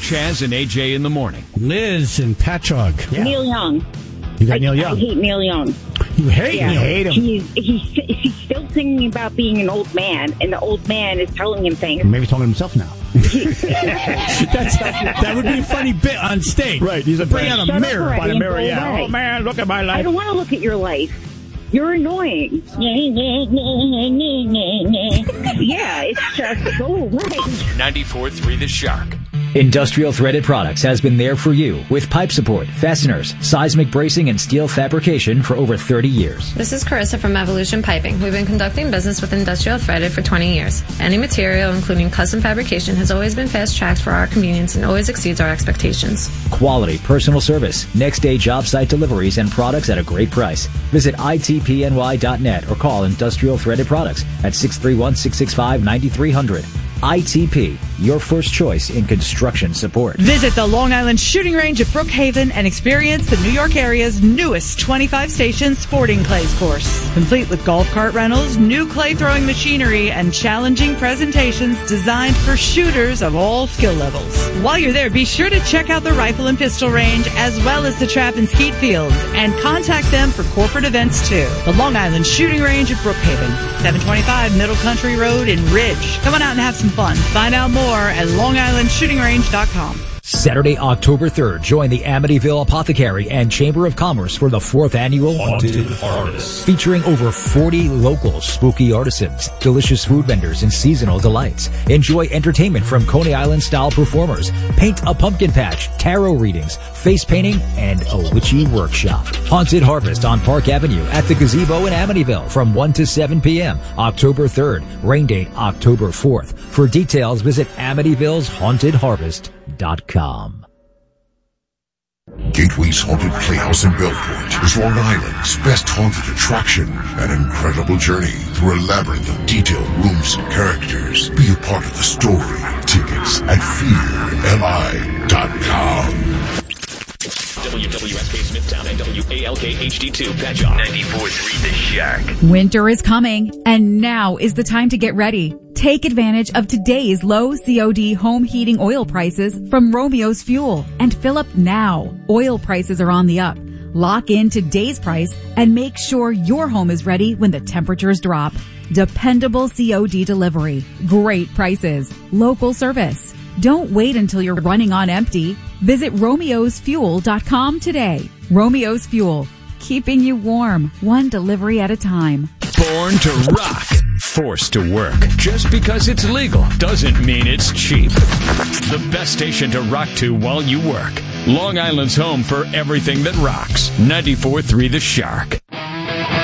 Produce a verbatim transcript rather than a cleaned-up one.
Chaz and A J in the morning. Liz and Patchogue. Yeah. Neil Young. You got I, Neil Young? I hate Neil Young. You hate yeah. Neil? hate him. He's, he's, he's still singing about being an old man, and the old man is telling him things. Maybe he's talking to himself now. That's, that would be a funny bit on stage. Right. He's a bring out a Shut mirror. up By the mirror, yeah. away. Oh, man, look at my life. I don't want to look at your life. You're annoying. Yeah, it's just go away. ninety-four point three The Shark. Industrial Threaded Products has been there for you with pipe support, fasteners, seismic bracing, and steel fabrication for over thirty years. This is Carissa from Evolution Piping. We've been conducting business with Industrial Threaded for twenty years. Any material, including custom fabrication, has always been fast-tracked for our convenience and always exceeds our expectations. Quality personal service, next-day job site deliveries, and products at a great price. Visit I T P N Y dot net or call Industrial Threaded Products at six three one, six six five, nine three zero zero. I T P, your first choice in construction support. Visit the Long Island Shooting Range at Brookhaven and experience the New York area's newest twenty-five station sporting clays course. Complete with golf cart rentals, new clay throwing machinery, and challenging presentations designed for shooters of all skill levels. While you're there, be sure to check out the rifle and pistol range as well as the trap and skeet fields and contact them for corporate events too. The Long Island Shooting Range at Brookhaven, seven twenty-five Middle Country Road in Ridge. Come on out and have some fun. Find out more at long island shooting range dot com. Saturday, October third, join the Amityville Apothecary and Chamber of Commerce for the fourth annual Haunted Harvest, featuring over forty local spooky artisans, delicious food vendors, and seasonal delights. Enjoy entertainment from Coney Island-style performers, paint a pumpkin patch, tarot readings, face painting, and a witchy workshop. Haunted Harvest on Park Avenue at the Gazebo in Amityville from one to seven p.m. October third. Rain date October fourth. For details, visit Amityville's Haunted Harvest dot com. Gateway's Haunted Playhouse in Bellport is Long Island's best haunted attraction. An incredible journey through a labyrinth of detailed rooms and characters. Be a part of the story. Tickets at fear L I dot com. W W S K Smithtown and W A L K H D two Patchogue. ninety-four point three The Shack. Winter is coming, and now is the time to get ready. Take advantage of today's low C O D home heating oil prices from Romeo's Fuel and fill up now. Oil prices are on the up. Lock in today's price and make sure your home is ready when the temperatures drop. Dependable C O D delivery. Great prices. Local service. Don't wait until you're running on empty. Visit romeos fuel dot com today. Romeo's Fuel, keeping you warm, one delivery at a time. Born to rock, forced to work. Just because it's legal doesn't mean it's cheap. The best station to rock to while you work. Long Island's home for everything that rocks. ninety-four point three The Shark.